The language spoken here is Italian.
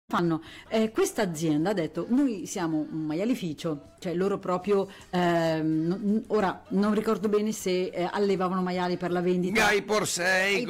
fanno? Questa azienda ha detto: noi siamo un maialificio, cioè loro proprio ora non ricordo bene se allevavano maiali per la vendita Gai Porsei,